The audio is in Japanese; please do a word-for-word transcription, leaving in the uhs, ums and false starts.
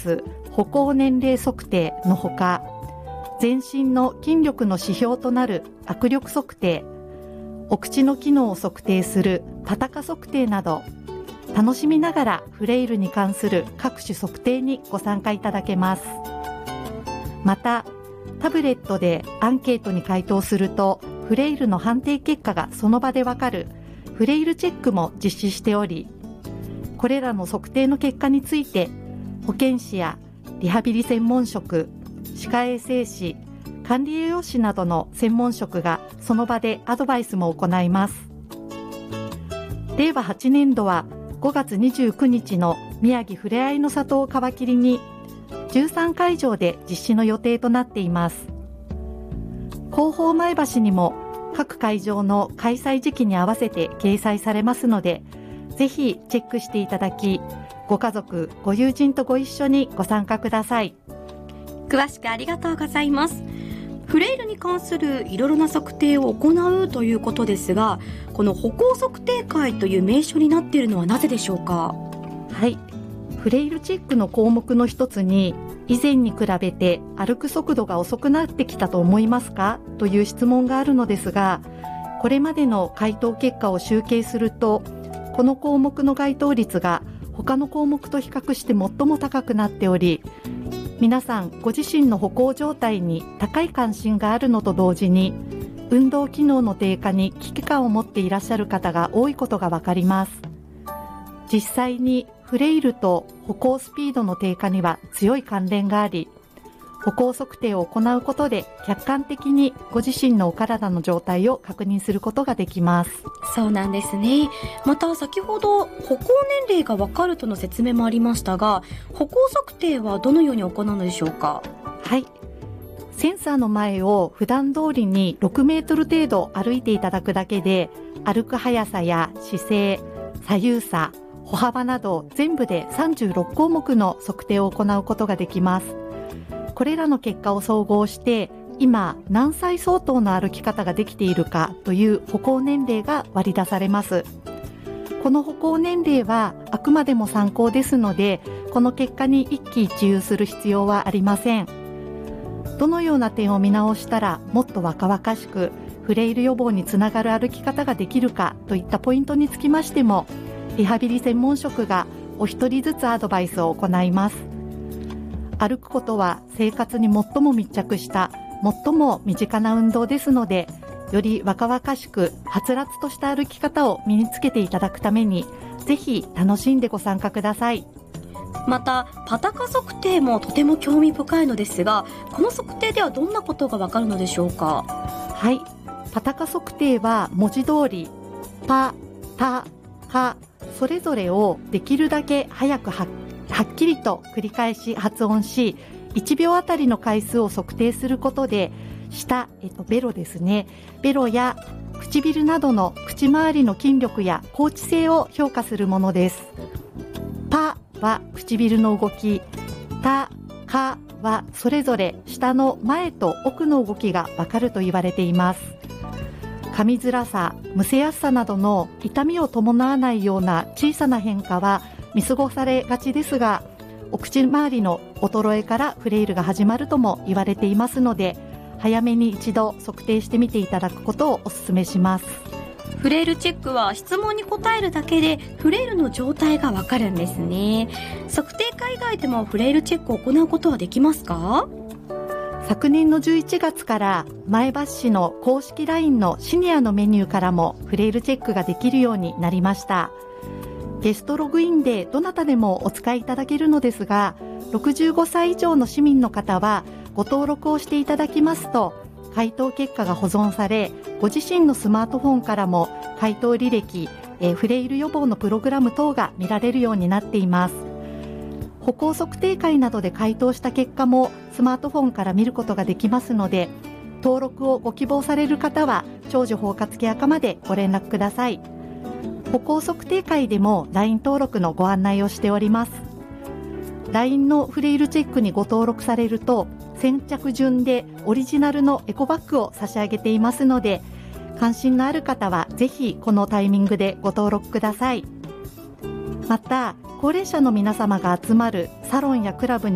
ス歩行年齢測定のほか、全身の筋力の指標となる握力測定、お口の機能を測定するパタカ測定など、楽しみながらフレイルに関する各種測定にご参加いただけます。また、タブレットでアンケートに回答すると、フレイルの判定結果がその場でわかるフレイルチェックも実施しており、これらの測定の結果について、保健師やリハビリ専門職、歯科衛生士、管理栄養士などの専門職がその場でアドバイスも行います。れいわはちねんどはごがつにじゅうくにちの宮城ふれあいの里を皮切りにじゅうさんかいじょうで実施の予定となっています。広報前橋にも各会場の開催時期に合わせて掲載されますので、ぜひチェックしていただき、ご家族、ご友人とご一緒にご参加ください。 詳しくありがとうございます。フレイルに関するいろいろな測定を行うということですが、この歩行測定会という名称になっているのはなぜでしょうか？ はい、フレイルチェックの項目の一つに、以前に比べて歩く速度が遅くなってきたと思いますかという質問があるのですが、これまでの回答結果を集計すると、この項目の該当率が他の項目と比較して最も高くなっており、皆さんご自身の歩行状態に高い関心があるのと同時に、運動機能の低下に危機感を持っていらっしゃる方が多いことがわかります。実際にフレイルと歩行スピードの低下には強い関連があり、歩行測定を行うことで客観的にご自身のお体の状態を確認することができます。 そうなんですね。また先ほど歩行年齢がわかるとの説明もありましたが、歩行測定はどのように行うのでしょうか？ はい。センサーの前を普段通りにろくメートル程度歩いていただくだけで、歩く速さや姿勢、左右差、歩幅など全部でさんじゅうろくこうもくの測定を行うことができます。これらの結果を総合して、今何歳相当の歩き方ができているかという歩行年齢が割り出されます。この歩行年齢はあくまでも参考ですので、この結果に一喜一憂する必要はありません。どのような点を見直したらもっと若々しくフレイル予防につながる歩き方ができるかといったポイントにつきましても、リハビリ専門職がお一人ずつアドバイスを行います。歩くことは生活に最も密着した最も身近な運動ですので、より若々しくはつらつとした歩き方を身につけていただくために、ぜひ楽しんでご参加ください。 またパタカ測定もとても興味深いのですが、この測定ではどんなことがわかるのでしょうか？ はい、パタカ測定は文字通りパ、タ、カそれぞれをできるだけ早くはっはっきりと繰り返し発音し、いちびょうあたりの回数を測定することで、舌、えっと、ベロですね。ベロや唇などの口周りの筋力や後置性を評価するものです。パは唇の動き、タ、カはそれぞれ舌の前と奥の動きがわかると言われています。噛みづらさ、むせやすさなどの痛みを伴わないような小さな変化は見過ごされがちですが、お口周りの衰えからフレイルが始まるとも言われていますので、早めに一度測定してみていただくことをお勧めします。 フレイルチェックは質問に答えるだけでフレイルの状態がわかるんですね。測定会以外でもフレイルチェックを行うことはできますか？ 昨年のじゅういちがつから前橋市の公式 ライン のシニアのメニューからもフレイルチェックができるようになりました。ゲストログインでどなたでもお使いいただけるのですが、ろくじゅうごさい以上の市民の方はご登録をしていただきますと、回答結果が保存され、ご自身のスマートフォンからも回答履歴、えー、フレイル予防のプログラム等が見られるようになっています。歩行測定会などで回答した結果もスマートフォンから見ることができますので、登録をご希望される方は長寿包括ケア課までご連絡ください。歩行測定会でも ライン 登録のご案内をしております。ライン のフレイルチェックにご登録されると、先着順でオリジナルのエコバッグを差し上げていますので、関心のある方はぜひこのタイミングでご登録ください。また、高齢者の皆様が集まるサロンやクラブに